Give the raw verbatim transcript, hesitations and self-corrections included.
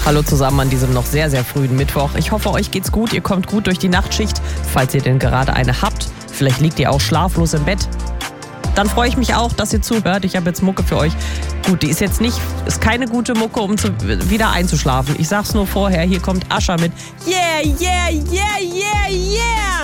Hallo zusammen an diesem noch sehr, sehr frühen Mittwoch. Ich hoffe, euch geht's gut, ihr kommt gut durch die Nachtschicht, falls ihr denn gerade eine habt. Vielleicht liegt ihr auch schlaflos im Bett. Dann freue ich mich auch, dass ihr zuhört. Ich habe jetzt Mucke für euch. Gut, die ist jetzt nicht, ist keine gute Mucke, um zu, wieder einzuschlafen. Ich sag's nur vorher, hier kommt Ascher mit Yeah, yeah, yeah, yeah, yeah.